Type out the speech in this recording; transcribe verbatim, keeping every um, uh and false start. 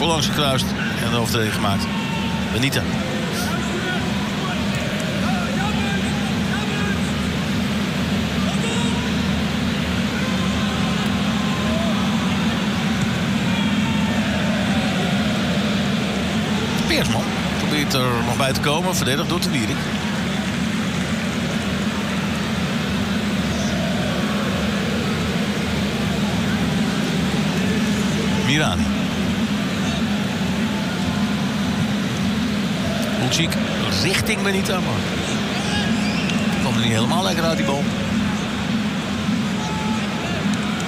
voorlangs gekruist en een overtreding gemaakt. Benita. Peersman probeert er nog bij te komen. Verdedigd door de Wierik. Mirani. Hultjik richting Benita, maar kwam er niet helemaal lekker uit die bal.